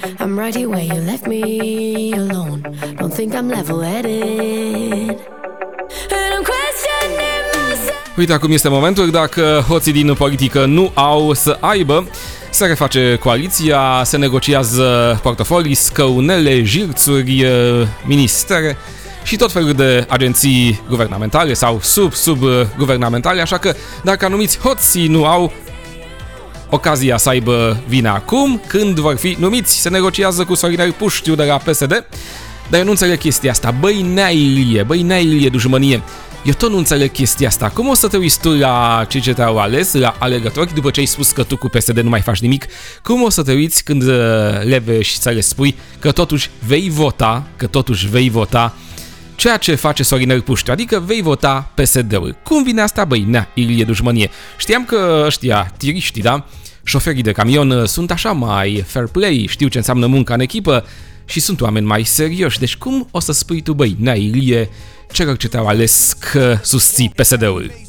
I'm right here where you left me alone. Don't think I'm level-headed. And I'm questioning myself. Uite, acum este momentul, dacă hoții din politică nu au să aibă, se reface coaliția, se negociază portofolii, scăunele, jirțuri, ministere și tot felul de agenții guvernamentale sau subguvernamentale, așa că dacă anumiți hoții nu au ocazia să aibă vina acum, când vor fi numiți, se negociază cu Sorinel Puștiu de la PSD, dar eu nu înțeleg chestia asta. Băi, Nea Ilie, dușmănie. Eu tot nu înțeleg chestia asta. Cum o să te uiți tu la cei ce te-au ales, la alegători, după ce ai spus că tu cu PSD nu mai faci nimic? Cum o să te uiți când le vezi și să le spui că totuși vei vota ceea ce face Sorinel Puștiu, adică vei vota PSD-ul. Cum vine asta, băi, Nea Ilie, dușmănie? Știam că ăștia, tiriștii, da? Șoferii de camion sunt așa mai fair play, știu ce înseamnă munca în echipă și sunt oameni mai serioși. Deci cum o să spui tu, băi, Nea Ilie, celor ce te-au ales că susții PSD-ul?